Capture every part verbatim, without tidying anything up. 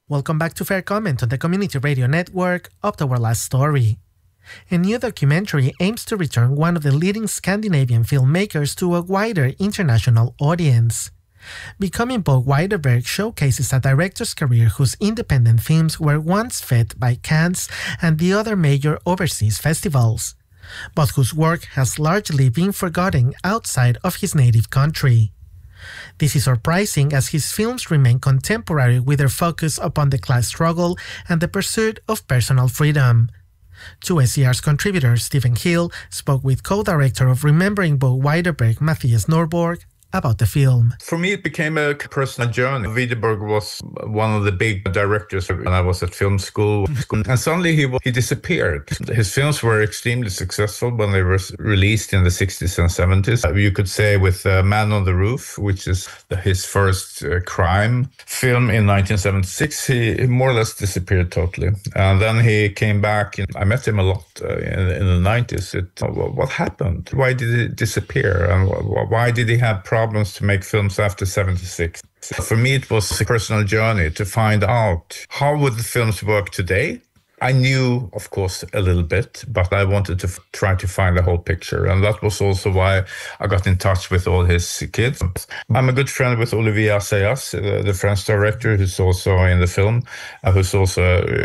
Welcome back to Fair Comment on the Community Radio Network, Up to Our Last Story. A new documentary aims to return one of the leading Scandinavian filmmakers to a wider international audience. Becoming Bo Widerberg showcases a director's career whose independent films were once fed by Cannes and the other major overseas festivals, but whose work has largely been forgotten outside of his native country. This is surprising as his films remain contemporary with their focus upon the class struggle and the pursuit of personal freedom. To S C R's contributor Stephen Hill spoke with co-director of Remembering Bo Widerberg, Matthias Norborg, about the film. For me, it became a personal journey. Widerberg was one of the big directors when I was at film school. And suddenly he he disappeared. His films were extremely successful when they were released in the sixties and seventies. You could say with uh, Man on the Roof, which is the, his first uh, crime film in nineteen seventy-six, he, he more or less disappeared totally. And then he came back. And I met him a lot uh, in, in the nineties. It, what happened? Why did he disappear? And why did he have problems? problems to make films after seventy-six. For me, it was a personal journey to find out how would the films work today. I knew, of course, a little bit, but I wanted to f- try to find the whole picture. And that was also why I got in touch with all his kids. I'm a good friend with Olivier Assayas, uh, the French director who's also in the film, uh, who's also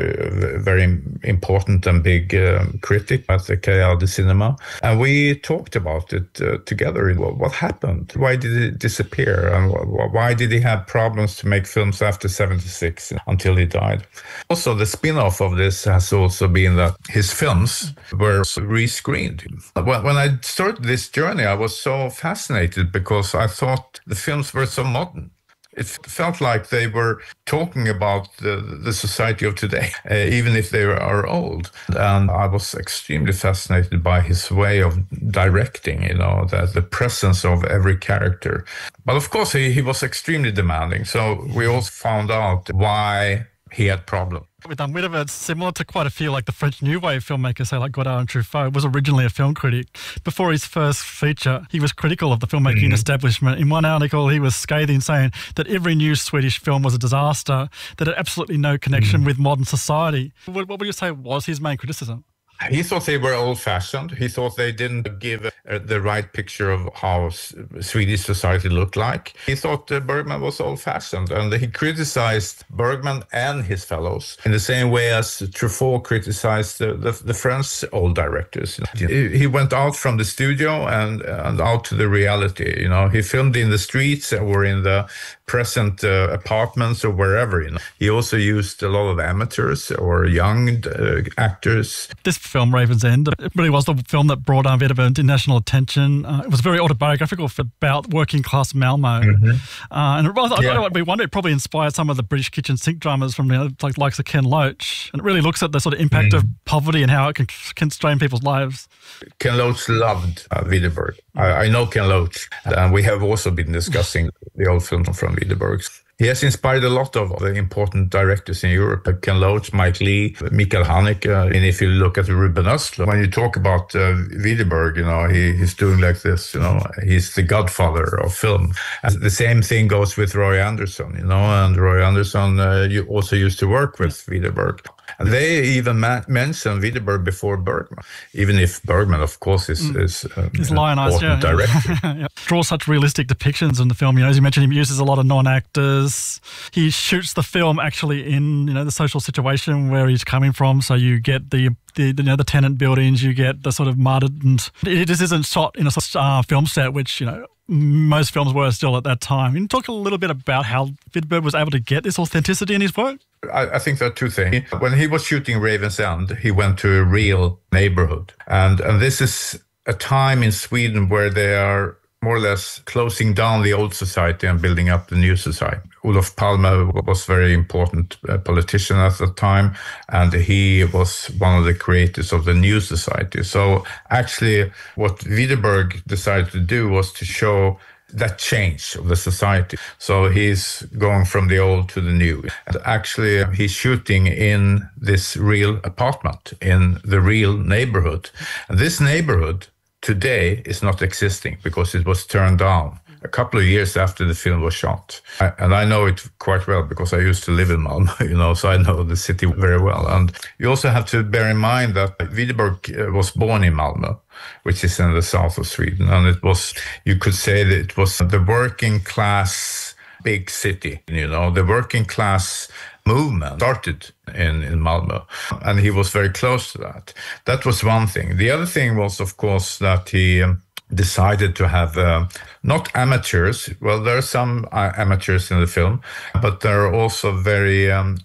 a very important and big um, critic at the Cahiers du Cinéma. And we talked about it uh, together. What happened? Why did he disappear? And why did he have problems to make films after seventy-six until he died? Also, the spin-off of this has also been that his films were rescreened. When I started this journey, I was so fascinated because I thought the films were so modern. It felt like they were talking about the, the society of today, uh, even if they are old. And I was extremely fascinated by his way of directing, you know, the, the presence of every character. But of course, he, he was extremely demanding. So we also found out why he had problems. With um, Widerberg, similar to quite a few like the French New Wave filmmakers, say like Godard and Truffaut, was originally a film critic. Before his first feature, he was critical of the filmmaking mm-hmm. establishment. In one article, he was scathing, saying that every new Swedish film was a disaster, that had absolutely no connection mm-hmm. with modern society. What, what would you say was his main criticism? He thought they were old-fashioned. He thought they didn't give uh, the right picture of how S- Swedish society looked like. He thought uh, Bergman was old-fashioned, and he criticized Bergman and his fellows in the same way as Truffaut criticized the, the, the French old directors. He, he went out from the studio and, and out to the reality. You know, he filmed in the streets or in the present uh, apartments or wherever. You know, he also used a lot of amateurs or young uh, actors. This film, Raven's End, it really was the film that brought um, Widerberg to national attention. Uh, it was very autobiographical about working-class Malmö. Mm-hmm. Uh, and it was, yeah. I, I wonder, it probably inspired some of the British kitchen sink dramas from, you know, like likes of Ken Loach. And it really looks at the sort of impact mm. of poverty and how it can constrain people's lives. Ken Loach loved uh, Widerberg. I, I know Ken Loach, and we have also been discussing the old films from Widerberg. He has inspired a lot of the important directors in Europe, Ken Loach, Mike Leigh, Michael Haneke. And if you look at Ruben Östlund, when you talk about uh, Widerberg, you know, he, he's doing like this, you know, he's the godfather of film. And the same thing goes with Roy Andersson, you know, and Roy Andersson uh, you also used to work with Widerberg. And they even ma- mentioned Widerberg before Bergman, even if Bergman, of course, is, mm. is um, He's an lionized, important yeah, director. yeah. Draw such realistic depictions in the film. You know, as you mentioned, he uses a lot of non-actors. He shoots the film actually in, you know, the social situation where he's coming from. So you get the The, you know, the tenant buildings, you get the sort of mud, and it just isn't shot in a sort of, uh, film set, which, you know, most films were still at that time. Can you talk a little bit about how Widerberg was able to get this authenticity in his work? I, I think there are two things. When he was shooting Raven's End, he went to a real neighborhood. And, and this is a time in Sweden where they are more or less closing down the old society and building up the new society. Olof Palme was a very important uh, politician at the time, and he was one of the creators of the new society. So actually what Widerberg decided to do was to show that change of the society. So he's going from the old to the new. And actually, he's shooting in this real apartment, in the real neighborhood. And this neighborhood today is not existing because it was turned down a couple of years after the film was shot. I, and I know it quite well because I used to live in Malmö, you know, so I know the city very well. And you also have to bear in mind that Widerberg was born in Malmö, which is in the south of Sweden. And it was, you could say that it was the working class big city, you know, the working class movement started in, in Malmö, and he was very close to that. That was one thing. The other thing was, of course, that he um, decided to have uh, not amateurs. Well, there are some uh, amateurs in the film, but there are also very um,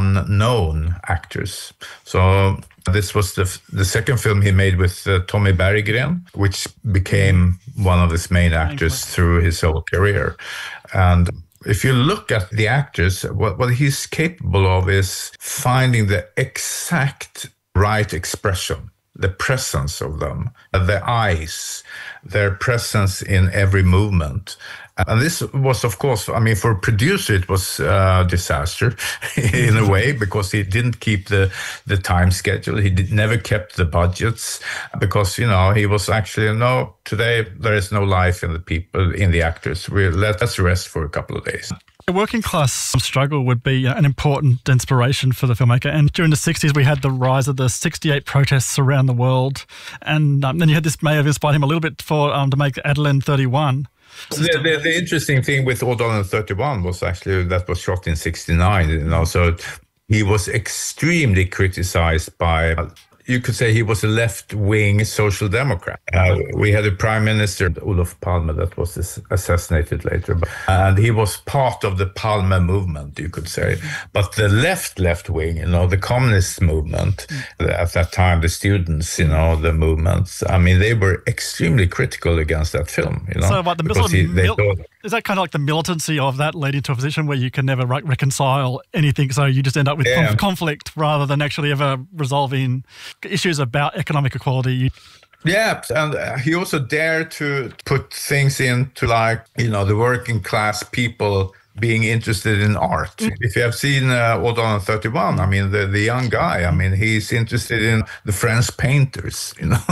unknown actors. So this was the the second film he made with uh, Tommy Berggren, which became one of his main actors through his whole career. And if you look at the actors, what, what he's capable of is finding the exact right expression, the presence of them, the eyes, their presence in every movement. And this was, of course, I mean, for a producer, it was a disaster in a way, because he didn't keep the, the time schedule. He did, never kept the budgets, because, you know, he was actually, no, today there is no life in the people, in the actors. We let us rest for a couple of days. The working class struggle would be an important inspiration for the filmmaker. And during the sixties, we had the rise of the sixty-eight protests around the world. And um, then you had this may have inspired him a little bit for um, to make Ådalen thirty-one. The, the, the interesting thing with Ådalen thirty-one was actually that was shot in sixty-nine, you know, so he was extremely criticized by, you could say he was a left-wing social democrat. Uh, we had a prime minister, Olof Palme, that was assassinated later, and he was part of the Palme movement, you could say. But the left, left-wing, you know, the communist movement, at that time, the students, you know, the movements, I mean, they were extremely critical against that film, you know. So about the because he, they mil- thought, is that kind of like the militancy of that leading to a position where you can never re- reconcile anything, so you just end up with Yeah. conf- conflict rather than actually ever resolving issues about economic equality? Yeah, and uh, he also dared to put things into, like, you know, the working class people being interested in art. Mm. If you have seen uh, Ådalen thirty-one, I mean, the, the young guy, I mean, he's interested in the French painters, you know,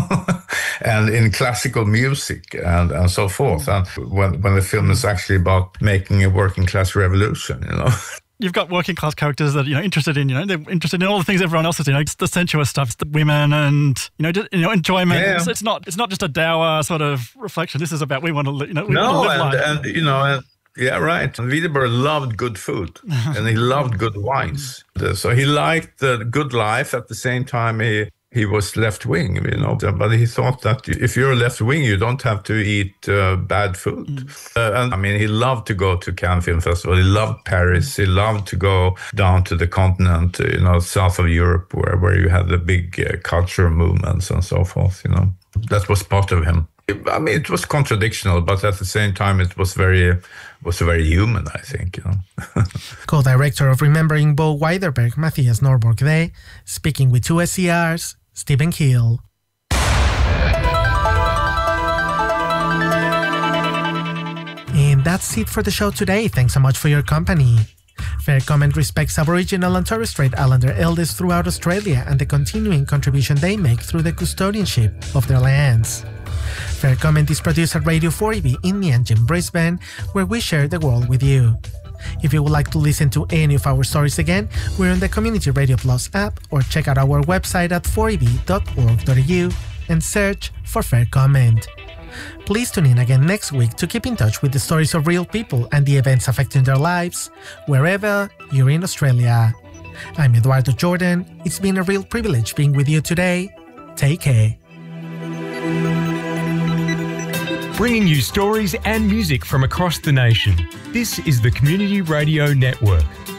and in classical music and, and so forth. And when, when the film is actually about making a working class revolution, you know. You've got working class characters that, you know, interested in, you know, they're interested in all the things everyone else is, you know, it's the sensuous stuff, it's the women and, you know, just, you know, enjoyment. Yeah. It's, it's not it's not just a dour sort of reflection. This is about, we want to, li- you know, we no, want to live and, life. and, you know, and, yeah, right. And Widerberg loved good food and he loved good wines. So he liked the good life. At the same time, he he was left-wing, you know, but he thought that if you're left-wing, you don't have to eat uh, bad food. Mm. Uh, and I mean, he loved to go to Cannes Film Festival. He loved Paris. He loved to go down to the continent, you know, south of Europe, where, where you had the big uh, cultural movements and so forth, you know. That was part of him. I mean, it was contradictional, but at the same time, it was very, was very human, I think, you know. Co-director of Remembering Bo Widerberg, Mathias Norborg there, speaking with two S C Rs, Stephen Keel. And that's it for the show today. Thanks so much for your company. Fair Comment respects Aboriginal and Torres Strait Islander elders throughout Australia and the continuing contribution they make through the custodianship of their lands. Fair Comment is produced at Radio four E B in the Engine, Brisbane, where we share the world with you. If you would like to listen to any of our stories again, we're on the Community Radio Plus app, or check out our website at four e b dot org dot a u and search for Fair Comment. Please tune in again next week to keep in touch with the stories of real people and the events affecting their lives, wherever you're in Australia. I'm Eduardo Jordan. It's been a real privilege being with you today. Take care. Bringing you stories and music from across the nation. This is the Community Radio Network.